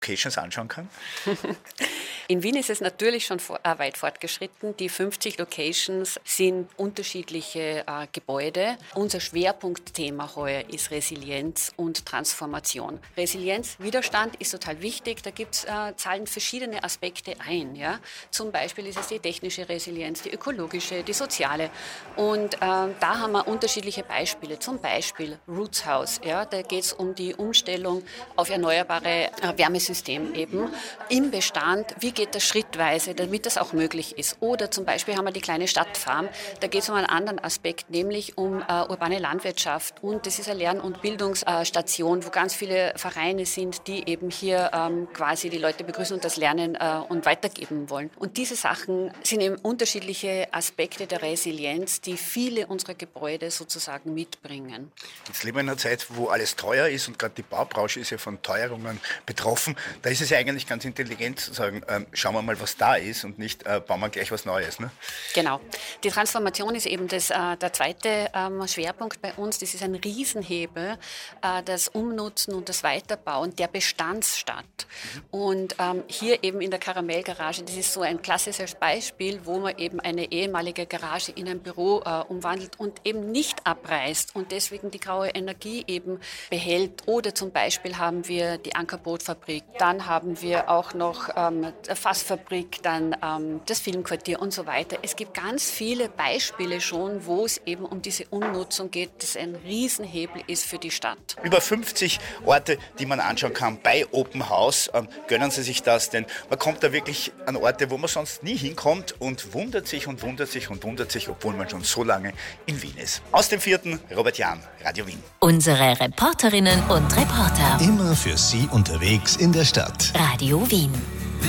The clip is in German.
Locations anschauen kann? In Wien ist es natürlich schon weit fortgeschritten. Die 50 Locations sind unterschiedliche Gebäude. Unser Schwerpunktthema heuer ist Resilienz und Transformation. Resilienz, Widerstand ist total wichtig. Da zahlen verschiedene Aspekte ein. Ja? Zum Beispiel ist es die technische Resilienz, die ökologische, die soziale. Und da haben wir unterschiedliche Beispiele. Zum Beispiel Roots House. Ja? Da geht es um die Umstellung auf erneuerbare Wärmesystem eben im Bestand. Wie geht das schrittweise, damit das auch möglich ist? Oder zum Beispiel haben wir die kleine Stadtfarm. Da geht es um einen anderen Aspekt, nämlich um urbane Landwirtschaft. Und das ist eine Lern- und Bildungsstation, wo ganz viele Vereine sind, die eben hier quasi die Leute begrüßen und das lernen und weitergeben wollen. Und diese Sachen sind eben unterschiedliche Aspekte der Resilienz, die viele unserer Gebäude sozusagen mitbringen. Jetzt leben wir in einer Zeit, wo alles teuer ist und gerade die Baubranche ist ja von Teuerungen betroffen. Da ist es ja eigentlich ganz intelligent zu sagen, schauen wir mal, was da ist und nicht bauen wir gleich was Neues. Ne? Genau. Die Transformation ist eben der zweite Schwerpunkt bei uns. Das ist ein Riesenhebel, das Umnutzen und das Weiterbauen der Bestandsstadt. Und hier eben in der Karamellgarage, das ist so ein klassisches Beispiel, wo man eben eine ehemalige Garage in ein Büro umwandelt und eben nicht abreißt und deswegen die graue Energie eben behält. Oder zum Beispiel haben wir die Ankerbootfabrik, dann haben wir auch noch Fassfabrik, dann das Filmquartier und so weiter. Es gibt ganz viele Beispiele schon, wo es eben um diese Umnutzung geht, das ein Riesenhebel ist für die Stadt. Über 50 Orte, die man anschauen kann bei Open House. Gönnen Sie sich das, denn man kommt da wirklich an Orte, wo man sonst nie hinkommt und wundert sich, obwohl man schon so lange in Wien ist. Aus dem 4. Robert Jahn, Radio Wien. Unsere Reporterinnen und Reporter. Immer für Sie unterwegs in der Stadt. Radio Wien.